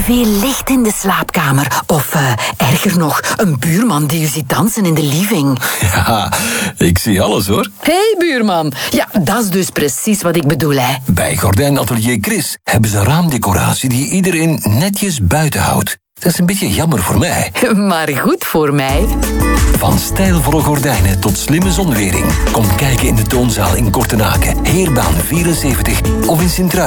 veel licht in de slaapkamer. Of erger nog, een buurman die u ziet dansen in de living. Ja, ik zie alles hoor. Hé, buurman. Ja, dat is dus precies wat ik bedoel, hè. Bij Gordijnatelier Chris hebben ze raamdecoratie die iedereen netjes buiten houdt. Dat is een beetje jammer voor mij. Maar goed voor mij. Van stijlvolle gordijnen tot slimme zonwering. Kom kijken in de Toonzaal in Kortenaken, Heerbaan 74 of in Sint-Truiden.